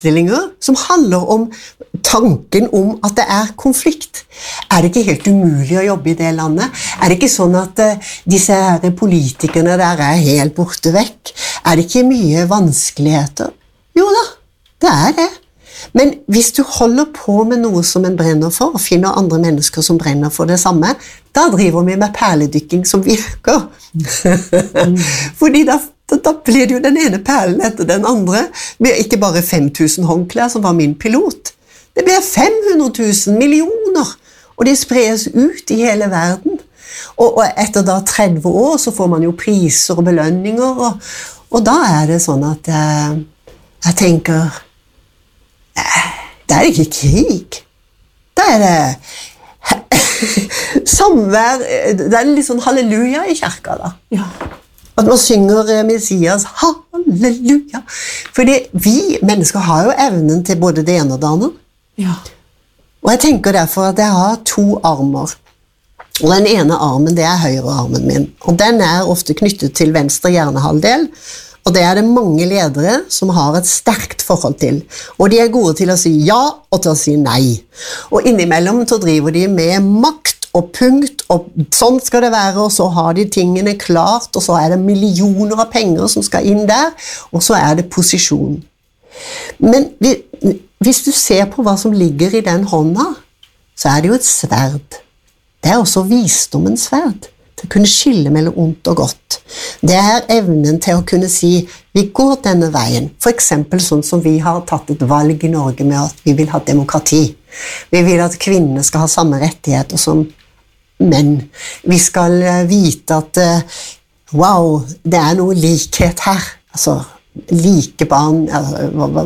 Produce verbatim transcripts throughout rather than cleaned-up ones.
forestillinger som handler om tanken om at det er konflikt. Er det ikke helt umulig å jobbe i det landet? Er det ikke sånn at uh, disse her politikerne der er helt borte vekk? Er det ikke mye vanskeligheter? Jo da, det er det. Men hvis du holder på med noe som en brenner for, og finner andre mennesker som brenner for det samme, da driver vi med perledykking som virker. Mm. Fordi da, da, da blir det jo den ene perlen etter den andre. Det blir ikke bare fem tusen håndklær som var min pilot. Det blir fem hundre tusen millioner, og de spres ut i hele verden. Og, og etter da tretti år så får man jo priser og belønninger, og, og da er det sånn at jeg, jeg tenker, det er ikke krig. Da er det samvær, det er litt sånn halleluja i kirka da. Ja. At man synger Messias halleluja. Fordi vi mennesker har jo evnen til både det ene og det andre. Ja. Og jeg tenker derfor at jeg har to armer. Og den ene armen, det er høyre armen min. Og den er ofte knyttet til venstre hjernehalvdel. Og det er det mange ledere som har et sterkt forhold til. Og de er gode til å si ja og til å si nei. Og innimellom så driver de med makt og punkt, og sånn skal det være, og så har de tingene klart, og så er det millioner av penger som skal inn der, og så er det posisjon. Men hvis du ser på hva som ligger i den hånda, så er det jo et sverd. Det er også visdommens sverd. Til å kunne skille mellom ondt og godt. Det er evnen til å kunne si, vi går denne veien. For eksempel sånn som vi har tatt et valg i Norge med at vi vil ha demokrati. Vi vil at kvinnene skal ha samme rettigheter som menn. Vi skal vite at, wow, det er noe likhet her. Altså, like barn. Altså,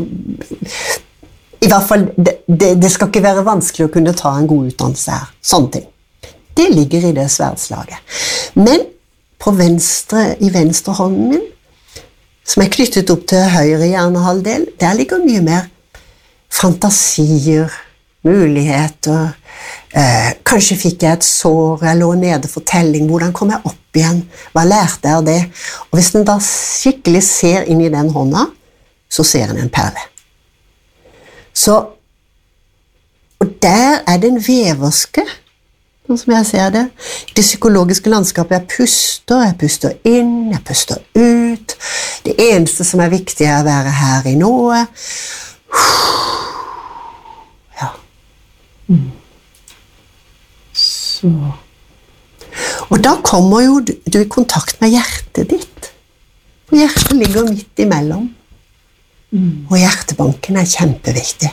i hvert fall, det, det, det skal ikke være vanskelig å kunne ta en god utdannelse her. Sånne ting. Det ligger i det sverdslaget. Men på venstre, i venstre hånden min, som er knyttet opp til høyre hjernehalvdel, der ligger mye mer fantasier, muligheter. Eh, kanskje fikk jeg et sår, jeg lå nede for telling, hvordan kom jeg opp igjen? Hva lærte jeg av det? Og hvis den da skikkelig ser inn i den hånda, så ser den en perle. Så, og der er det en veverske, sånn som jeg ser det. I det psykologiske landskapet, jeg puster, jeg puster inn, jeg puster ut. Det eneste som er viktig er å være her i nået. Ja. Mm. Så. Og da kommer jo du, du i kontakt med hjertet ditt. Og hjertet ligger midt imellom. Mm. Og hjertebanken er kjempeviktig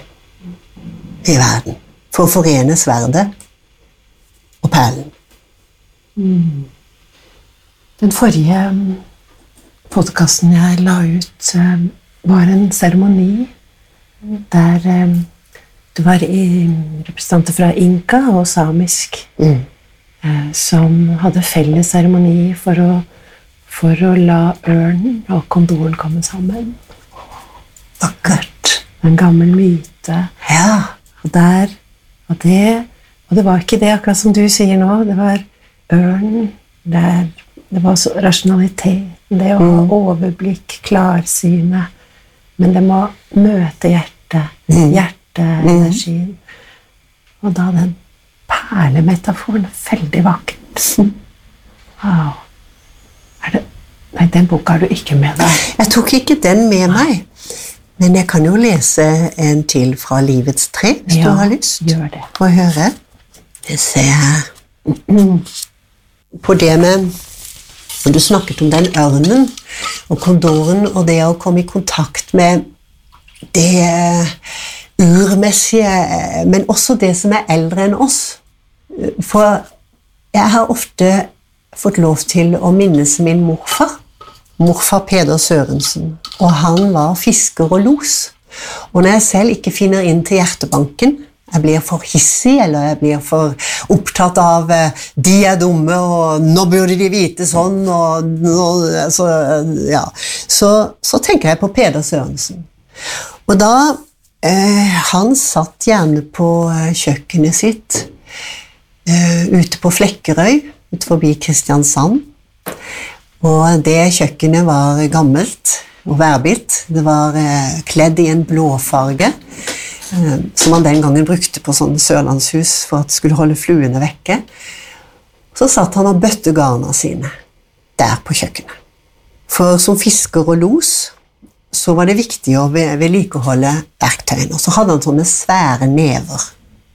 i verden. For å forene sverdet og perlen. Mm. Den forrige podcasten jeg la ut var en seremoni der det var representanter fra Inka og samisk mm. som hadde felles seremoni for å, for å la ørnen og kondoren komme sammen. Vakkert. En gammel myte. Ja. Og der, og det Og det var ikke det, akkurat som du sier nå. Det var ørnen, det, det var rasjonaliteten, det å ha mm. overblikk, klarsyne. Men det må møte hjertet, mm. hjerteenergien. Mm. Og da den perlemetaforen, veldig vakkert. Wow. Er det, nei, den boka har du ikke med deg. Jeg tok ikke den med meg. Men jeg kan jo lese en til fra Livets tre, hvis ja, du har lyst. Gjør det. Få høre. Jeg ser her. På det med, når du snakket om den ørnen, og kondoren, og det å komme i kontakt med det urmessige, men også det som er eldre enn oss. For jeg har ofte fått lov til å minnes min morfar. Morfar Peder Sørensen, og han var fisker og los. Og når jeg selv ikke finner inn til hjertebanken, jeg blir for hissig, eller jeg blir for opptatt av de er dumme, og nå burde de vite sånn, og nå, så, ja. så, så tenker jeg på Peder Sørensen. Og da, eh, han satt gjerne på kjøkkenet sitt, eh, ute på Flekkerøy, ute forbi Kristiansand. Og det kjøkkenet var gammelt, og værbitt. Det var eh, kledd i en blåfarge, eh, som man den gangen brukte på sånne sørlandshus for at det skulle holde fluene vekke. Så satt han og bøtte garna sine der på kjøkkenet. For som fisker og los, så var det viktig å vedlikeholde verktøyene. Og så hadde han sånne svære never.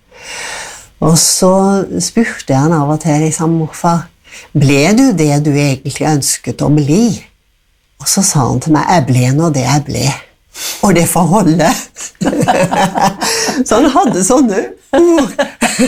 Og så spurte han av og til liksom, morfar, ble du det du egentlig ønsket å bli? Og så sa han til meg, jeg ble nå det jeg ble. Og det får holde. Så han hadde sånne ord.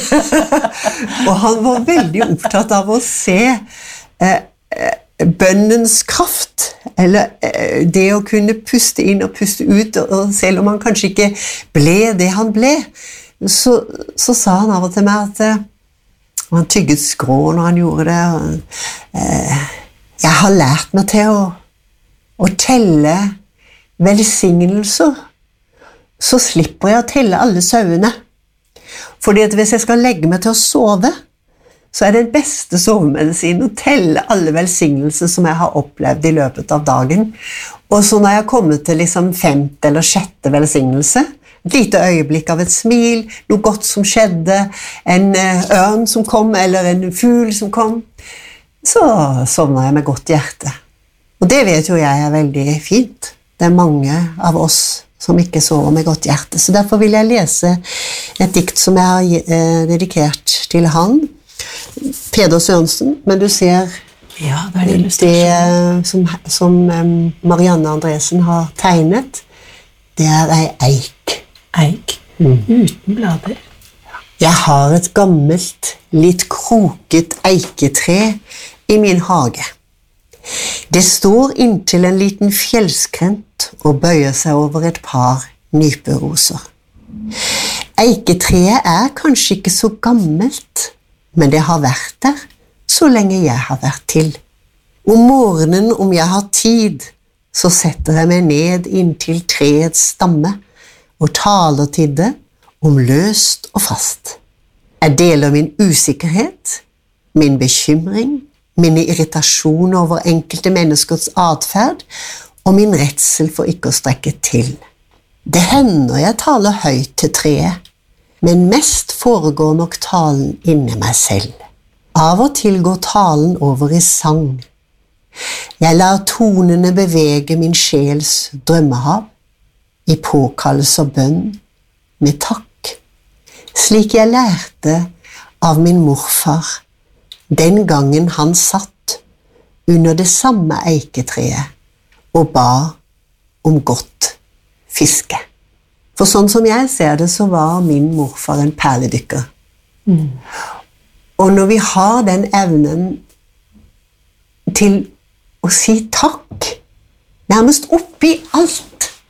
Og han var veldig opptatt av å se eh, bønnens kraft, eller eh, det å kunne puste inn og puste ut, og selv om han kanskje ikke ble det han ble, Så, så sa han av og til meg at uh, han tygget skrå når han gjorde det. Og, uh, jeg har lært meg til å, å telle velsignelser, så slipper jeg å telle alle sauene. Fordi at hvis jeg skal legge meg til å sove, så er det den beste sovemedisinen å telle alle velsignelser som jeg har opplevd i løpet av dagen. Og så når jeg har kommet til liksom femte eller sjette velsignelse, et lite øyeblikk av et smil, noe godt som skjedde, en ørn som kom, eller en fugl som kom, så sovner jeg med godt hjerte. Og det vet jo jeg er veldig fint. Det er mange av oss som ikke sover med godt hjerte. Så derfor vil jeg lese et dikt som jeg har eh, dedikert til han, Peder Sørensen, men du ser ja, det, er det, det som, som um, Marianne Andresen har tegnet, det er ei eik. Eik, mm. uten blader. Jeg har et gammelt, litt kroket eiketre i min hage. Det står inntil en liten fjellskrent og bøyer seg over et par nyperoser. Eiketreet er kanskje ikke så gammelt, men det har vært der så lenge jeg har vært til. Om morgenen, om jeg har tid, så setter jeg meg ned inntil treets stamme, og taler til det om løst og fast. Jeg deler min usikkerhet, min bekymring, min irritasjon over enkelte menneskers adferd, og min redsel for ikke å strekke til. Det hender jeg taler høyt til treet, men mest foregår nok talen inni meg selv. Av og til går talen over i sang. Jeg lar tonene bevege min sjels drømmehav, i påkallelse og bønn, med takk, slik jeg lærte av min morfar, den gangen han satt under det samme eiketreet og ba om godt fiske. For sånn som jeg ser det, så var min morfar en perledykker. Mm. Og når vi har den evnen til å si takk, nærmest oppi alt,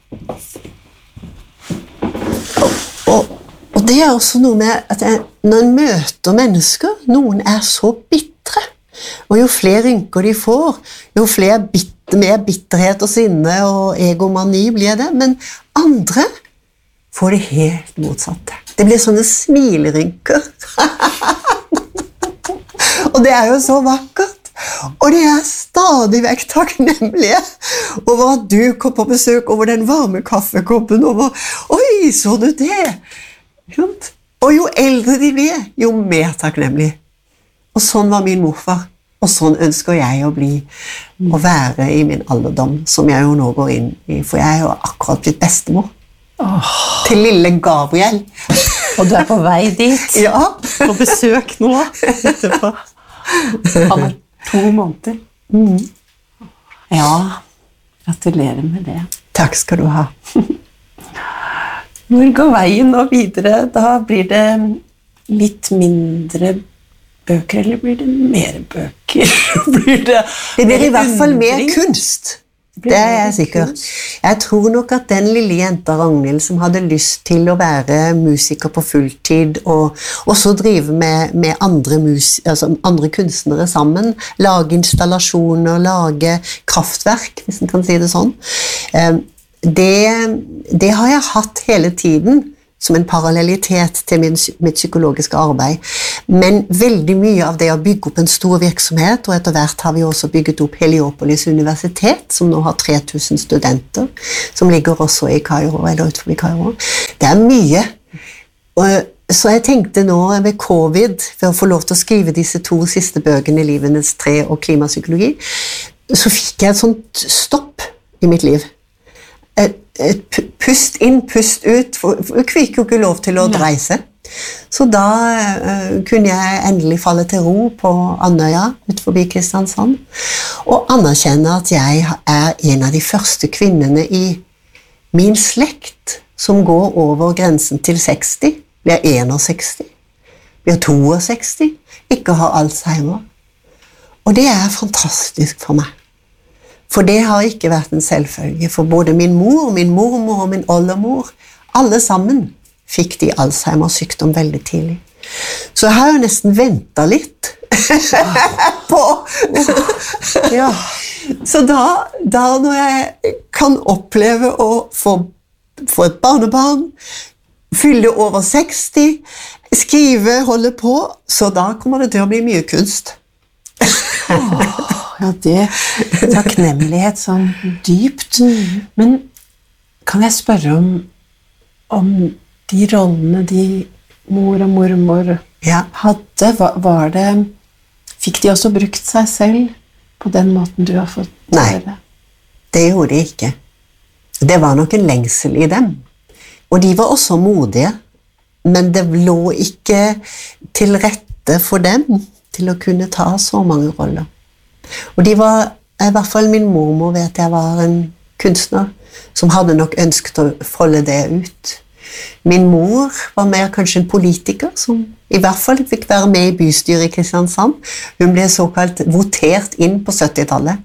Og, og, og det er også noe med at jeg, når en møter mennesker, noen er så bittre, og jo flere rynker de får, jo flere bitter, mer bitterhet og sinne og egomani blir det, men andre får det helt motsatte. Det blir sånne smilerynker. Og det er jo så vakkert. Og de er stadig vekk takknemlige over at du kom på besøk, over den varme kaffekoppen, over, oi, så du det? Og jo eldre de blir, jo mer takknemlig. Og sånn var min morfar, og sånn ønsker jeg å bli, å være i min alderdom, som jeg jo nå går inn i, for jeg er jo akkurat blitt bestemor. Oh. Til lille Gabriel. Og du er på vei dit? Ja. På besøk nå, etterpå. Han er to måneder. Mm. Ja, gratulerer med det. Takk skal du ha. Hvor går veien nå videre? Da blir det litt mindre bøker, eller blir det mer bøker? blir det, det blir i hvert fall mer kunst. Det er jeg sikker. Jeg tror nok at den lille jenta Ragnhild som hadde lyst til å være musiker på fulltid og også drive med, med andre, mus, altså andre kunstnere sammen, lage installasjoner, lage kraftverk, hvis man kan si det sånn. Det, det har jeg hatt hele tiden, som en parallellitet til min, mitt psykologiske arbeid. Men veldig mye av det å bygge opp en stor virksomhet, og etter hvert har vi også bygget opp Heliopolis universitet, som nå har tre tusen studenter, som ligger også i Kairo, eller utenfor Kairo. Det er mye. Og, så jeg tenkte nå ved covid, for å få lov til å skrive disse to siste bøkene, Livenes tre og Klimapsykologi, så fikk jeg et sånt stopp i mitt liv. Et, et pust inn, pust ut, for jeg fikk jo ikke lov til å dreise. Så da uh, kunne jeg endelig falle til ro på Andøya, ut forbi Kristiansand, og anerkjenne at jeg er en av de første kvinnene i min slekt som går over grensen til seksti, blir sekstiseks, blir sekstito, ikke har Alzheimer. Og det er fantastisk for meg. For det har ikke vært en selvfølge, for både min mor, min mormor og min oldemor, alle sammen fikk de Alzheimers sykdom veldig tidlig. Så jeg har jo nesten ventet litt på. Ja. Så da, da når jeg kan oppleve å få, få et barnebarn, fylle over seksti, skrive, holde på, så da kommer det til å bli mye kunst. Åh, ja, det takknemlighet sånn dypt. Men kan jeg spørre om, om de rollene de mor og mormor ja. hadde, var, var det, fikk de også brukt seg selv på den måten du har fått gjøre? Nei, det gjorde de ikke. Det var nok en lengsel i dem. Og de var også modige, men det lå ikke til rette for dem til å kunne ta så mange roller. Og de var, i hvert fall min mormor vet jeg var en kunstner som hadde nok ønsket å folde det ut. Min mor var mer kanskje en politiker som i hvert fall fikk være med i bystyret i Kristiansand. Hun ble såkalt votert inn på syttitallet.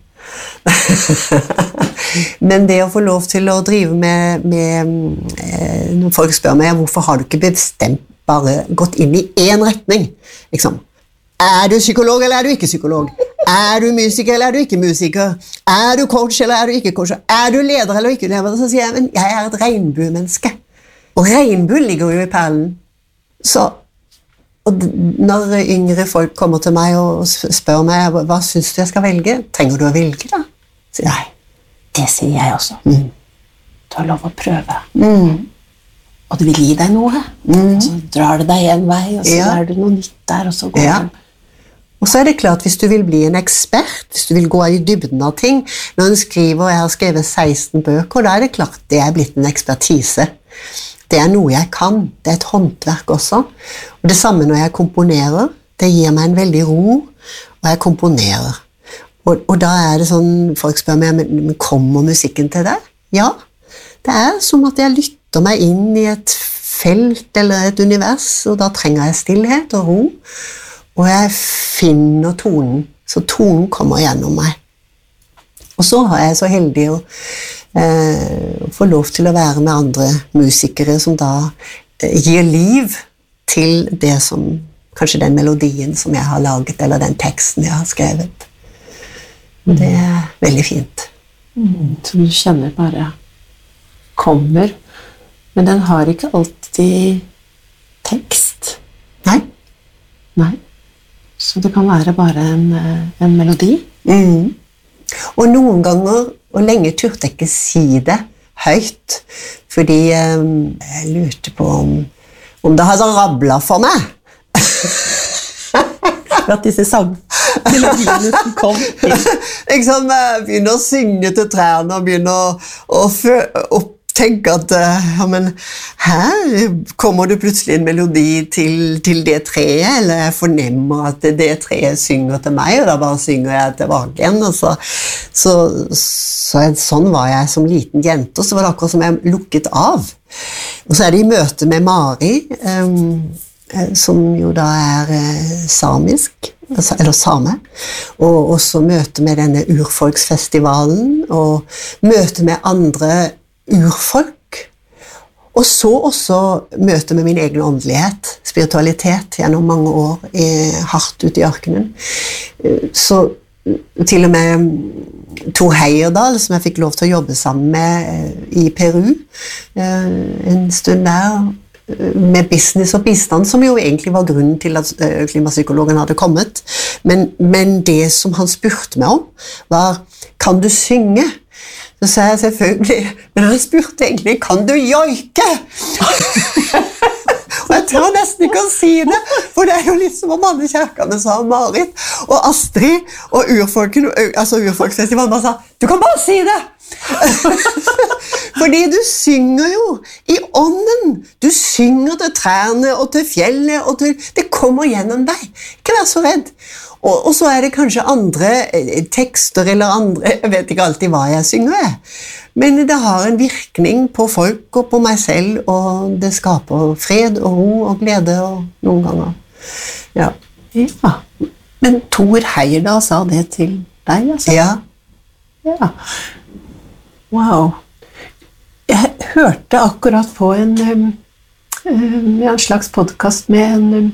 Men det å få lov til å drive med, med eh, når folk spør meg hvorfor har du ikke bestemt bare gått inn i en retning, liksom. Er du psykolog eller er du ikke psykolog? Er du musiker eller er du ikke musiker? Er du coach eller er du ikke coach? Er du leder eller ikke leder? Så sier jeg, men jeg er et regnbuemenneske. Og regnbuen ligger jo i perlen. Så og når yngre folk kommer til meg og spør meg, hva synes du jeg skal velge? Trenger du å velge da? Så, nei, det sier jeg også. Mm. Du har lov å prøve. Mm. Og det vil gi deg noe. Mm. Og så drar det deg en vei, og så ja. er det noe nytt der, og så går ja. det. Og så er det klart, hvis du vil bli en ekspert, hvis du vil gå i dybden av ting, når en skriver, og jeg har skrevet seksten bøker, da er det klart, det er blitt en ekspertise. Det er noe jeg kan, det er et håndverk også. Og det samme når jeg komponerer, det gir meg en veldig ro, og jeg komponerer. Og, og da er det sånn, folk spør meg, men, men kommer musikken til deg? Ja, det er som at jeg lytter meg inn i et felt eller et univers, og da trenger jeg stillhet og ro, og jeg finner tonen, så tonen kommer gjennom meg. Og så har jeg så heldig å eh, få lov til å være med andre musikere som da eh, gir liv til det som, kanskje den melodien som jeg har laget, eller den teksten jeg har skrevet. Og det er veldig fint. Mm, som du kjenner bare kommer, men den har ikke alltid tekst. Nei. Nei. Så det kan være bare en, en melodi. Mm. Og noen ganger, og lenge turte jeg ikke si det høyt, fordi um, jeg lurte på om, om det hadde rablet for meg. At disse sangmelodiene som kom inn. Liksom, jeg begynner å synge til trærne og begynner å, å, å tenke at ja, men her kommer det plutselig en melodi til, til det treet, eller jeg fornemmer at det treet synger til meg, og da bare synger jeg tilbake igjen. Og så, så, så sånn var jeg som liten jente, og så var det akkurat som jeg lukket av. Og så er det i møte med Mari, um, som jo da er uh, samisk, eller same, og også møte med denne urfolksfestivalen, og møte med andre urfolk, og så også møte med min egen åndelighet, spiritualitet, gjennom mange år i, hardt ute i ørkenen. Så til og med Tor Heyerdahl, som jeg fikk lov til å jobbe sammen med i Peru, en stund der, med business og bistand, som jo egentlig var grunnen til at klimapsykologen hadde kommet. Men, men det som han spurte meg om, var, kan du synge? Så sa jeg selvfølgelig, men han spurte egentlig, kan du joike? Og jeg tør nesten ikke å si det, for det er jo litt som om alle kjerkene sa Marit, og Astrid, og urfolken, altså urfolksfestivalen bare sa, du kan bare si det! Fordi du synger jo i ånden, du synger til trærne og til fjellet, og til, det kommer gjennom deg, ikke vær så redd. Og, og så er det kanskje andre tekster eller andre, jeg vet ikke alltid hva jeg synger, men det har en virkning på folk og på meg selv, og det skaper fred og ro og glede og noen ganger. Ja. Ja. Men Thor Heyerdahl sa det til deg, altså? Ja. Ja. Wow. Jeg hørte akkurat på en, um, um, en slags podcast med en um,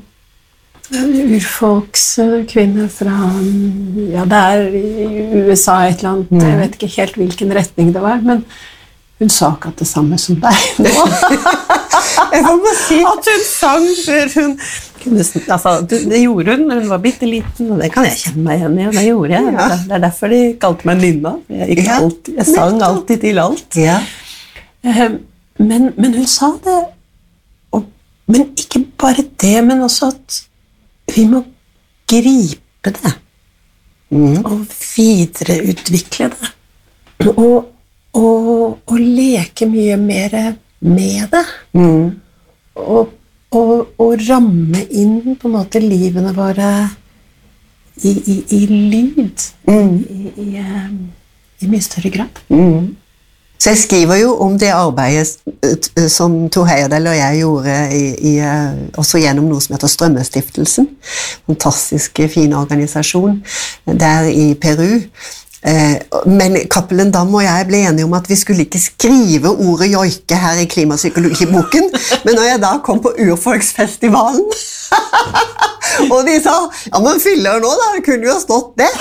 urfolkskvinne fra, ja, det er i U S A et eller annet, jeg vet ikke helt hvilken retning det var, men hun sa akkurat det samme som deg nå. Jeg får bare si at hun sang før hun kunne, altså, det gjorde hun når hun var bitteliten, og det kan jeg kjenne meg igjen i, og det gjorde jeg. Ja. Det er derfor de kalte meg Nynna. Jeg, ikke Ja. alltid, jeg sang alltid til alt. Ja. Men, men hun sa det, og, men ikke bare det, men også at vi må gripe det, Mm. og videreutvikle det, og, og, og leke mye mer med det, Mm. og, og, og ramme inn på en måte livene våre i, i, i lyd, Mm. i, i, um, i mye større grad. Mm. Så jeg skriver jo om det arbeidet som Thor Heyerdahl og jeg gjorde i, i, også gjennom noe som heter Strømmestiftelsen, fantastisk fin organisasjon der i Peru. Men Cappelen Dam og jeg ble enige om at vi skulle ikke skrive ordet joike her i klimapsykologiboken, men når jeg da kom på Urfolksfestivalen, og de sa, ja, men fyller nå da, det kunne jo ha stått det.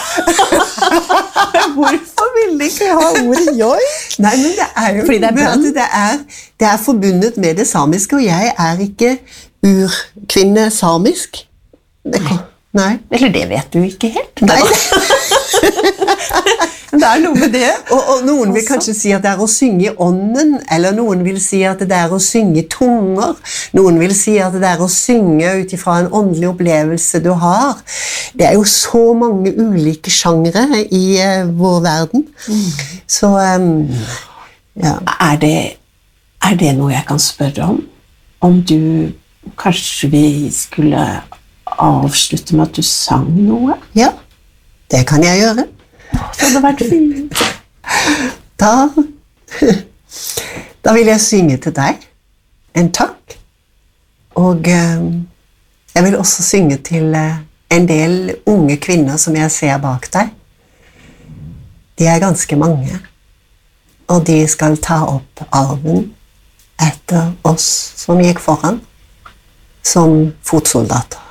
Hvorfor vil de ikke ha ordet joik? Nei, men det er jo Fordi det er med at bønn? det er, det er forbundet med det samiske, og jeg er ikke urkvinne samisk. Det kan, nei. Eller det vet du ikke helt. Nei. Men det er noe med det. Og, og noen vil Også. kanskje si at det er å synge i ånden, eller noen vil si at det er å synge i tunger, noen vil si at det er å synge ut ifra en åndelig opplevelse du har. Det er jo så mange ulike sjangre i uh, vår verden. Så, um, ja. Er det, er det noe jeg kan spørre om? Om du, kanskje vi skulle avslutte med at du sang noe? Ja, det kan jeg gjøre. Det hadde vært fint. Da, da vil jeg synge til deg en takk, og eh, jeg vil også synge til eh, en del unge kvinner som jeg ser bak deg. De er ganske mange, og de skal ta opp arven etter oss som gikk foran, som fotsoldater.